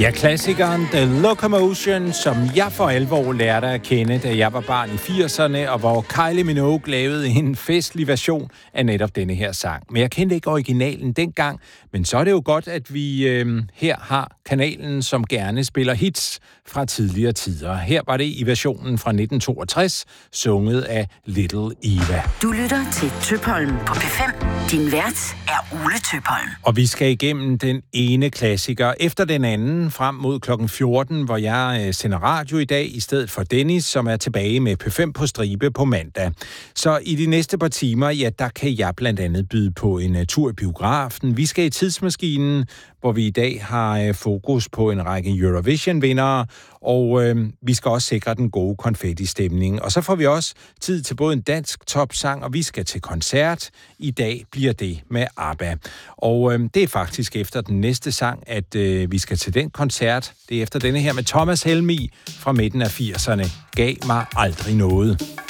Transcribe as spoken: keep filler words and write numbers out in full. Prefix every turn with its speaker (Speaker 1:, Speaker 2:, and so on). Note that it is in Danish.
Speaker 1: Ja, klassikeren The Locomotion, som jeg for alvor lærte at kende, da jeg var barn i firserne, og hvor Kylie Minogue lavede en festlig version af netop denne her sang. Men jeg kendte ikke originalen dengang, men så er det jo godt, at vi øh, her har kanalen, som gerne spiller hits fra tidligere tider. Her var det i versionen fra nitten toogtres, sunget af Little Eva.
Speaker 2: Du lytter til Tøpholm på P fem. Din vært er Ole Tøpholm.
Speaker 1: Og vi skal igennem den ene klassiker efter den anden frem mod klokken fjorten, hvor jeg øh, sender radio i dag i stedet for Dennis, som er tilbage med P fem på stribe på mandag. Så i de næste par timer, ja, der kan jeg blandt andet byde på en uh, tur i biografen. Vi skal i tidsmaskinen, hvor vi i dag har uh, fokus på en række Eurovision-vindere, og øh, vi skal også sikre den gode konfetti-stemning. Og så får vi også tid til både en dansk topsang, og vi skal til koncert. I dag bliver det med ABBA. Og øh, det er faktisk efter den næste sang, at øh, vi skal til den koncert. Det er efter denne her med Thomas Helmig fra midten af firserne. Gav mig aldrig noget.